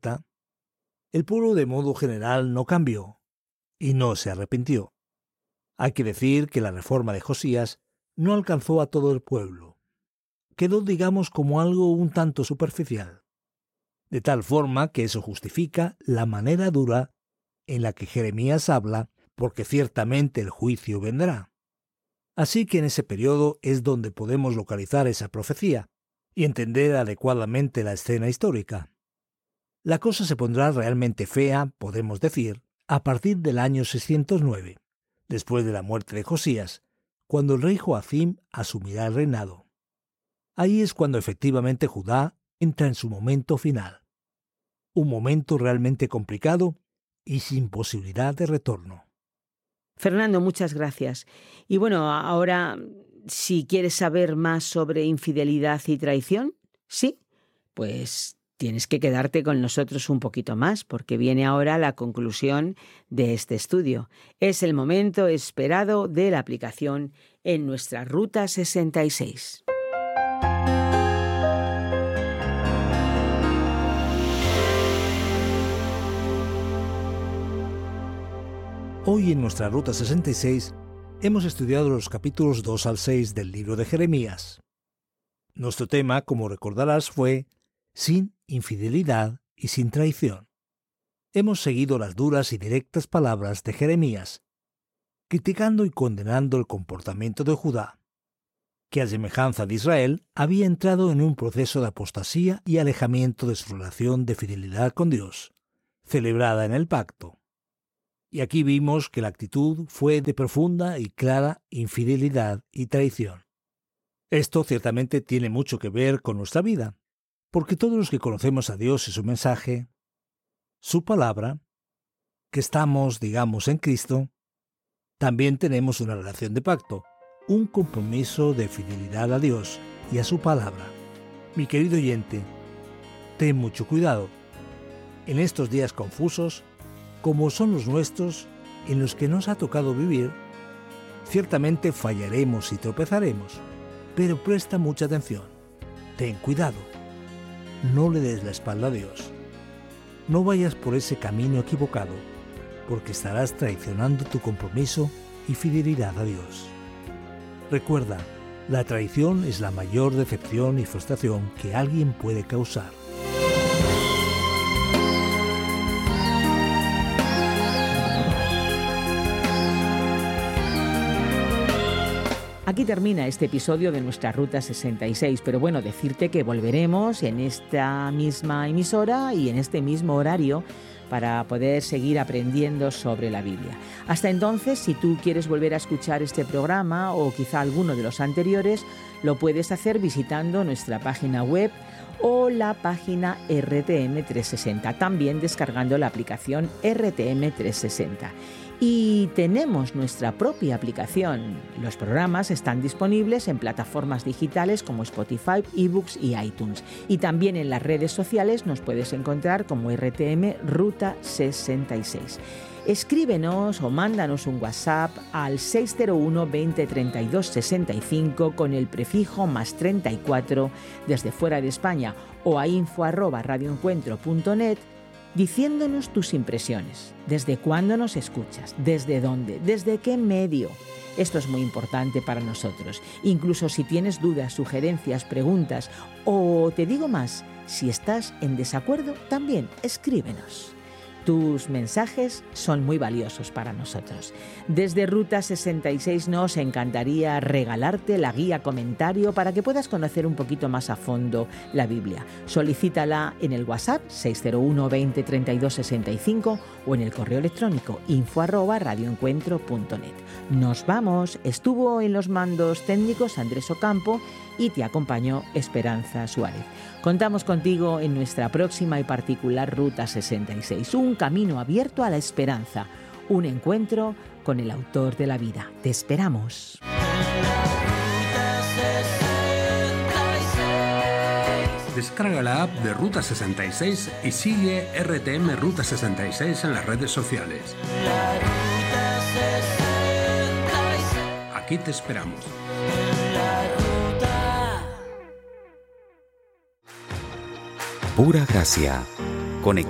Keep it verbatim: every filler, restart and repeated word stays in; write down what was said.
correcta, el pueblo de modo general no cambió y no se arrepintió. Hay que decir que la reforma de Josías no alcanzó a todo el pueblo. Quedó, digamos, como algo un tanto superficial. De tal forma que eso justifica la manera dura en la que Jeremías habla, porque ciertamente el juicio vendrá. Así que en ese periodo es donde podemos localizar esa profecía y entender adecuadamente la escena histórica. La cosa se pondrá realmente fea, podemos decir, a partir del año seiscientos nueve, después de la muerte de Josías, cuando el rey Joacim asumirá el reinado. Ahí es cuando efectivamente Judá entra en su momento final. Un momento realmente complicado y sin posibilidad de retorno. Fernando, muchas gracias. Y bueno, ahora, si quieres saber más sobre infidelidad y traición, sí, pues tienes que quedarte con nosotros un poquito más, porque viene ahora la conclusión de este estudio. Es el momento esperado de la aplicación en nuestra Ruta sesenta y seis. Hoy en nuestra Ruta sesenta y seis hemos estudiado los capítulos dos al seis del libro de Jeremías. Nuestro tema, como recordarás, fue sin infidelidad y sin traición. Hemos seguido las duras y directas palabras de Jeremías, criticando y condenando el comportamiento de Judá, que a semejanza de Israel había entrado en un proceso de apostasía y alejamiento de su relación de fidelidad con Dios, celebrada en el pacto. Y aquí vimos que la actitud fue de profunda y clara infidelidad y traición. Esto ciertamente tiene mucho que ver con nuestra vida, porque todos los que conocemos a Dios y su mensaje, su palabra, que estamos, digamos, en Cristo, también tenemos una relación de pacto, un compromiso de fidelidad a Dios y a su palabra. Mi querido oyente, ten mucho cuidado. En estos días confusos, como son los nuestros, en los que nos ha tocado vivir, ciertamente fallaremos y tropezaremos, pero presta mucha atención. Ten cuidado. No le des la espalda a Dios. No vayas por ese camino equivocado, porque estarás traicionando tu compromiso y fidelidad a Dios. Recuerda, la traición es la mayor decepción y frustración que alguien puede causar. Aquí termina este episodio de nuestra Ruta sesenta y seis, pero bueno, decirte que volveremos en esta misma emisora y en este mismo horario para poder seguir aprendiendo sobre la Biblia. Hasta entonces, si tú quieres volver a escuchar este programa o quizá alguno de los anteriores, lo puedes hacer visitando nuestra página web o la página R T M trescientos sesenta, también descargando la aplicación R T M trescientos sesenta. Y tenemos nuestra propia aplicación. Los programas están disponibles en plataformas digitales como Spotify, eBooks y iTunes. Y también en las redes sociales nos puedes encontrar como R T M Ruta sesenta y seis. Escríbenos o mándanos un WhatsApp al seis cero uno veinte treinta y dos sesenta y cinco con el prefijo más treinta y cuatro desde fuera de España o a info arroba radioencuentro punto net diciéndonos tus impresiones. ¿Desde cuándo nos escuchas? ¿Desde dónde? ¿Desde qué medio? Esto es muy importante para nosotros. Incluso si tienes dudas, sugerencias, preguntas o, te digo más, si estás en desacuerdo, también escríbenos. Tus mensajes son muy valiosos para nosotros. Desde Ruta sesenta y seis nos encantaría regalarte la guía comentario para que puedas conocer un poquito más a fondo la Biblia. Solicítala en el WhatsApp seis cero uno veinte treinta y dos sesenta y cinco o en el correo electrónico info arroba radioencuentro punto net. Nos vamos. Estuvo en los mandos técnicos Andrés Ocampo y te acompañó Esperanza Suárez. Contamos contigo en nuestra próxima y particular Ruta sesenta y seis, un camino abierto a la esperanza, un encuentro con el autor de la vida. Te esperamos. Descarga la app de Ruta sesenta y seis y sigue R T M Ruta sesenta y seis en las redes sociales. Aquí te esperamos. Pura Gracia. Conecta